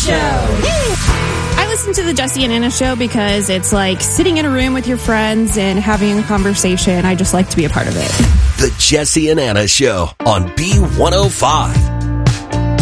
Show. I listen to the Jesse and Anna Show because it's like sitting in a room with your friends and having a conversation. I just like to be a part of it. The Jesse and Anna Show on B105.